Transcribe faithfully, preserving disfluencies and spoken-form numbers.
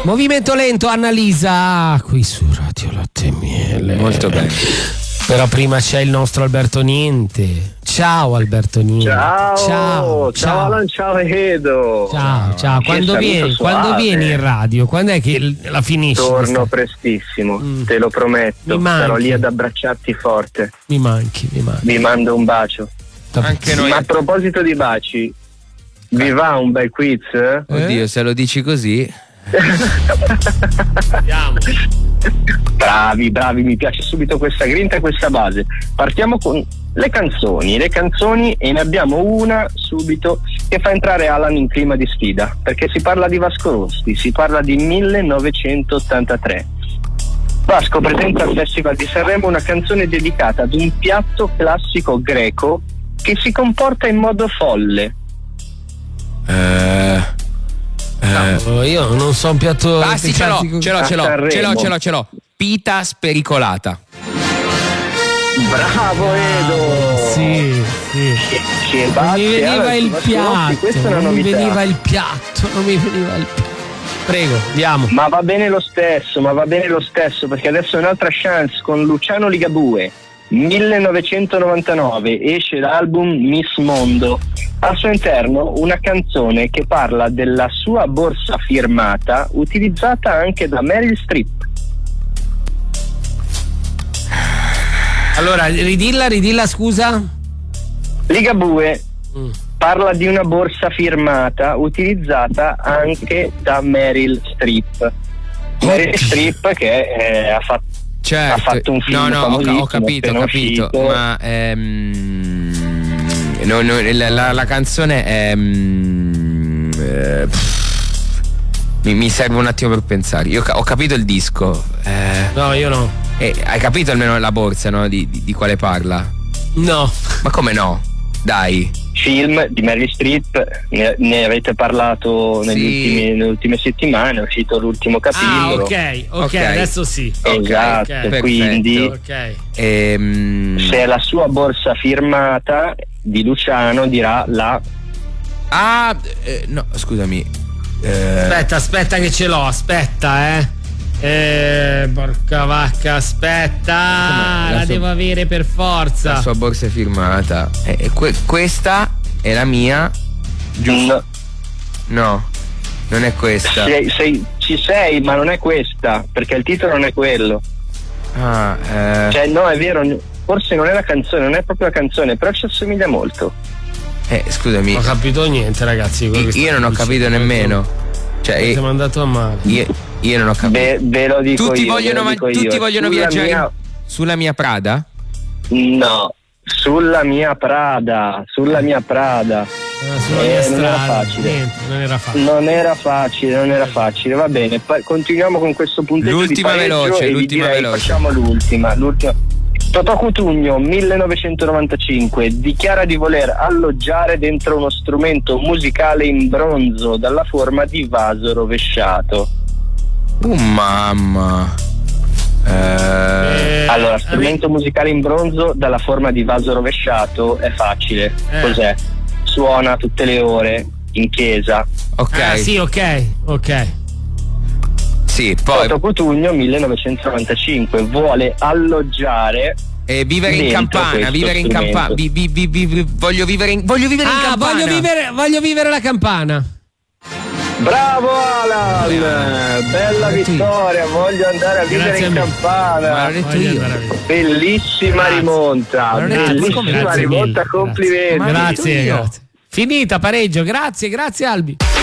Movimento lento, Annalisa, qui su Radio Latte e Miele. Molto bene. Però prima c'è il nostro Alberto Niente. Ciao Alberto Niente. Ciao, ciao, ciao Alan, ciao Edo. Ciao, ciao. Quando vieni, quando vieni in radio? Quando è che la finisci? Torno prestissimo, mm. te lo prometto. Sarò lì ad abbracciarti forte. Mi manchi, mi manchi. Vi mando un bacio. Anche noi. Ma a proposito di baci, vi va un bel quiz? Oddio, eh? Se lo dici così. Andiamo. Bravi, bravi, mi piace subito questa grinta e questa base. Partiamo con le canzoni, le canzoni e ne abbiamo una subito che fa entrare Alan in clima di sfida, perché si parla di Vasco Rossi, si parla di millenovecentottantatré. Vasco presenta al Festival di Sanremo una canzone dedicata ad un piatto classico greco che si comporta in modo folle. Eh, Cavolo, io non so un piatto. Ah sì, ce l'ho, ce l'ho, ce l'ho, ce l'ho, ce l'ho, ce l'ho. Pita spericolata. Bravo Edo! Sì, sì. Che, che non mi veniva il piatto. Questa è una non novità. mi veniva il piatto, non mi veniva il piatto. Prego, andiamo. Ma va bene lo stesso, ma va bene lo stesso, perché adesso è un'altra chance con Luciano Ligabue. millenovecentonovantanove esce l'album Miss Mondo. Al suo interno una canzone che parla della sua borsa firmata utilizzata anche da Meryl Streep. Allora, ridilla, ridilla, scusa. Ligabue mm. parla di una borsa firmata utilizzata anche da Meryl Streep. Meryl Streep che eh, ha fatto Certo. ha fatto un film no no ho, ho capito ho capito uscito. ma ehm, no, no, la, la, la canzone è mm, eh, mi, mi serve un attimo per pensare. Io ho capito il disco, eh, no io no eh, hai capito almeno la borsa, no? di, di, di quale parla? No. Ma come no? Dai. Film di Meryl Streep, ne, ne avete parlato negli Sì. ultimi, nelle ultime settimane, è uscito l'ultimo capitolo. Ah, ok, ok, Ok. adesso sì. Esatto, Ok, quindi ok. Ehm, se è la sua borsa firmata di Luciano dirà la ah eh, no scusami eh, Aspetta, aspetta che ce l'ho, aspetta, eh. Eh, porca vacca, aspetta, La la sua- devo avere per forza. la sua borsa è firmata. E, e que- questa è la mia, giusto? no, No, non è questa. sei, sei- ci sei, ma non è questa, perché il titolo non è quello. Ah, eh, Cioè, no, è vero, forse non è la canzone, non è proprio la canzone, però ci assomiglia molto. eh, scusami, Non ho capito niente, ragazzi. quello che io state non ho dicendo. capito nemmeno. Cioè, Avete io, mandato a male. io, io non ho capito. Ve, ve lo dico tutti io, vogliono, ve lo ma- dico tutti io. vogliono Sulla viaggiare mia- sulla mia Prada? No, sulla mia Prada, sulla mia Prada. Era sulla Eh, mia non era strada. facile. Niente, non era facile. Non era facile, non era facile, va bene. Pa- continuiamo con questo punteggio L'ultima di pareggio veloce, e vi l'ultima direi, veloce. Facciamo l'ultima, l'ultima. Totò Cutugno, millenovecentonovantacinque, dichiara di voler alloggiare dentro uno strumento musicale in bronzo dalla forma di vaso rovesciato. Oh mamma. Eh, Eh, Allora, strumento musicale in bronzo dalla forma di vaso rovesciato è facile. Eh. Cos'è? Suona tutte le ore in chiesa. ok. Ah, sì, ok, ok. Sì, poi Totò Cutugno, millenovecentonovantacinque, vuole alloggiare. eh, vivere in dentro campana, questo vivere in strumento. campana. Vi, vi, vi, vi- voglio vivere in voglio vivere in Ah, campana. voglio vivere, voglio vivere la campana. Bravo Alan! Bella vittoria, voglio andare a vivere Grazie in a me. Ma campana. l'ho detto Voglio io. andare a vedere. Bellissima Grazie. rimonta, Ma non è- bellissima grazie rimonta, mille, complimenti. Ma l'ho detto Grazie, io. grazie. Finita, pareggio, grazie, grazie Albi.